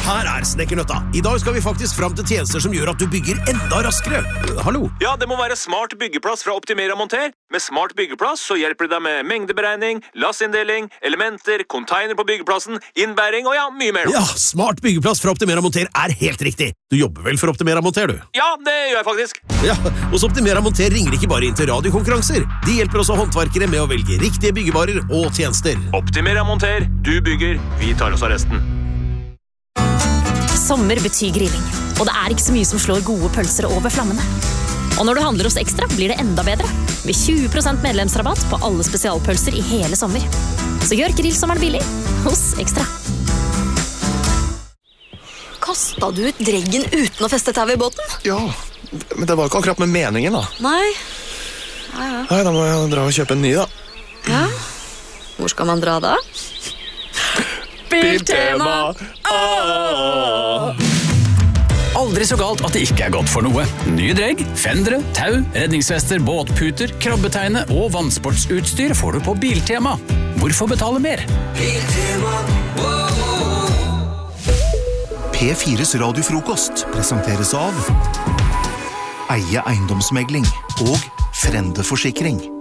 Her Snekkernøtta. I dag skal vi faktisk fram til tjenester som gjør at du bygger enda raskere. Hallo? Ja, det må være smart byggeplass fra Optimera Monter. Med smart byggeplass så hjelper det deg med mengdeberegning, lassinndeling, elementer, container på byggeplassen, innbæring og ja, mye mer. Ja, smart byggeplass fra Optimera Monter helt riktig. Du jobber vel for Optimera Monter, du? Ja, det gjør jeg faktisk. Ja, hos Optimera Monter ringer ikke bare inn til radiokonkurranser. De hjelper også håndverkere med å velge riktige byggevarer og tjenester. Optimera Monter. Du bygger, vi tar oss av resten. Sommer betyr grilling, og det ikke så mye som slår gode pølser over flammene. Og når du handler hos Ekstra, blir det enda bedre. Med 20% medlemsrabatt på alle spesialpølser i hele sommer. Så gjør grillsommeren billig hos Ekstra. Kastet du ut dreggen uten å feste tau i båten? Ja, men det var ikke akkurat med meningen da. Nei. Nei, da må jeg dra og kjøpe en ny da. Ja, hvor skal man dra da? Biltema! Aldri så galt at det ikke godt for noe. Nye dregg, fendere, tau, redningsvester, båtputer, krabbeteine og vannsportsutstyr får du på Biltema. Hvorfor betale mer? Biltema. P4s radiofrokost presenteres av Eie eiendomsmegling og Frende Forsikring.